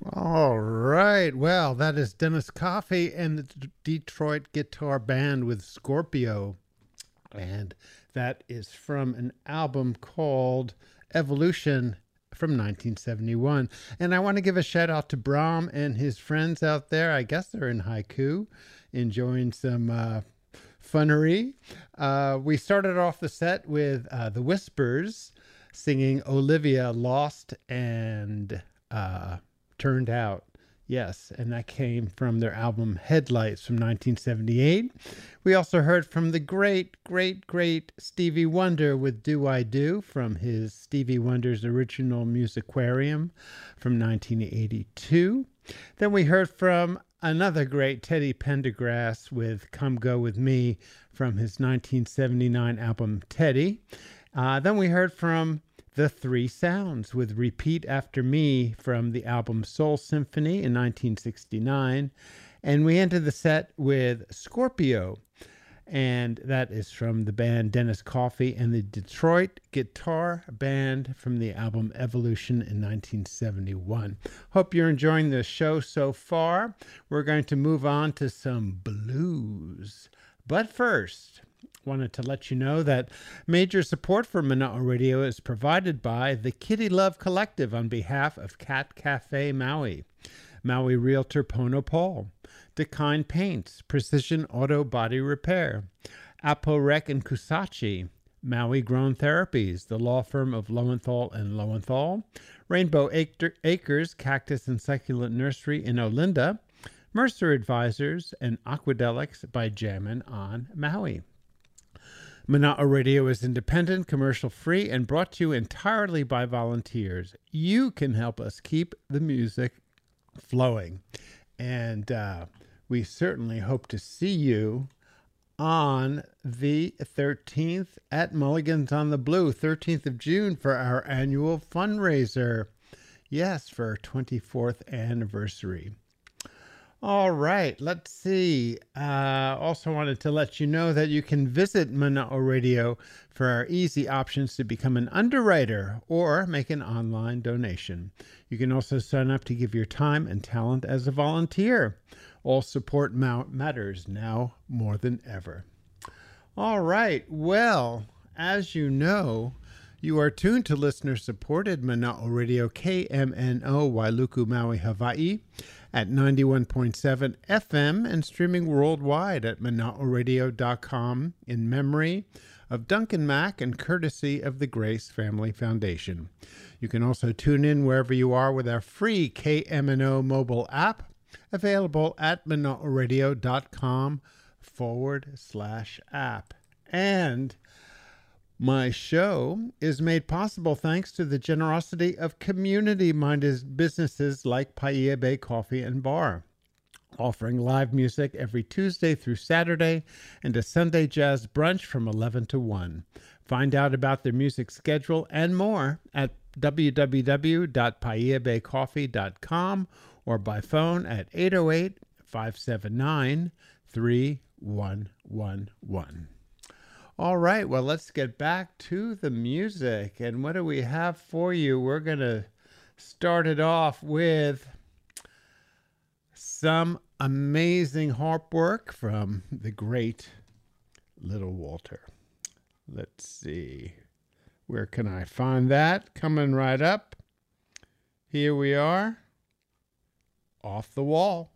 All right. Well, that is Dennis Coffey and the Detroit Guitar Band with Scorpio. And that is from an album called Evolution from 1971. And I want to give a shout out to Brahm and his friends out there. I guess they're in Haiku, enjoying some funnery. We started off the set with The Whispers singing Olivia Lost and Turned Out. Yes, and that came from their album Headlights from 1978. We also heard from the great Stevie Wonder with Do I Do from his Stevie Wonder's Original Musicarium from 1982. Then we heard from another great Teddy Pendergrass with Come Go With Me from his 1979 album Teddy. Then we heard from The Three Sounds with Repeat After Me from the album Soul Symphony in 1969. And we ended the set with Scorpio, and that is from the band Dennis Coffey and the Detroit Guitar Band from the album Evolution in 1971. Hope you're enjoying the show so far. We're going to move on to some blues. But first, wanted to let you know that major support for Mana'a Radio is provided by the Kitty Love Collective on behalf of Cat Cafe Maui, Maui Realtor Pono Paul, Decine Paints, Precision Auto Body Repair, ApoRec and Kusachi, Maui Grown Therapies, the law firm of Lowenthal and Lowenthal, Rainbow Acres Cactus and Succulent Nursery in Olinda, Mercer Advisors, and Aquadelics by Jammin' on Maui. Mana'a Radio is independent, commercial-free, and brought to you entirely by volunteers. You can help us keep the music flowing. And we certainly hope to see you on the 13th at Mulligan's on the Blue, 13th of June, for our annual fundraiser. Yes, for our 24th anniversary. All right, let's see. Also wanted to let you know that you can visit Mana'a Radio for our easy options to become an underwriter or make an online donation. You can also sign up to give your time and talent as a volunteer. All support matters now more than ever. All right, well, as you know, you are tuned to listener-supported Mana'a Radio KMNO Wailuku, Maui, Hawaii at 91.7 FM and streaming worldwide at mana'aradio.com in memory of Duncan Mack and courtesy of the Grace Family Foundation. You can also tune in wherever you are with our free KMNO mobile app available at mana'aradio.com/app. And my show is made possible thanks to the generosity of community-minded businesses like Paia Bay Coffee and Bar, offering live music every Tuesday through Saturday and a Sunday jazz brunch from 11 to 1. Find out about their music schedule and more at www.paiabaycoffee.com or by phone at 808-579-3111. All right, well, let's get back to the music. And what do we have for you? We're going to start it off with some amazing harp work from the great Little Walter. Let's see. Where can I find that? Coming right up. Here we are. Off the Wall.